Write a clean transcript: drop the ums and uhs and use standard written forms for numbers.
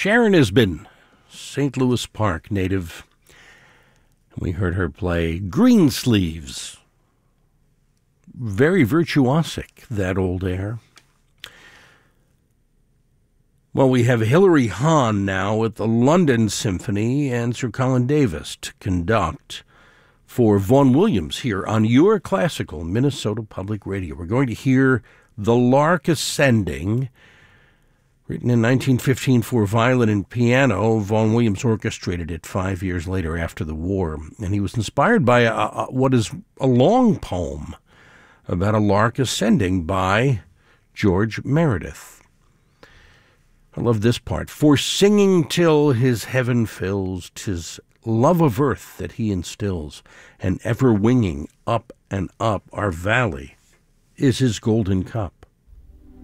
Sharon Isbin, St. Louis Park native. We heard her play Greensleeves. Very virtuosic, that old air. Well, we have Hilary Hahn now at the London Symphony and Sir Colin Davis to conduct for Vaughan Williams here on your classical Minnesota Public Radio. We're going to hear The Lark Ascending, written in 1915 for violin and piano. Vaughan Williams orchestrated it 5 years later after the war, and he was inspired by what is a long poem about a lark ascending by George Meredith. I love this part. For singing till his heaven fills, 'tis love of earth that he instills, and ever winging up and up our valley is his golden cup.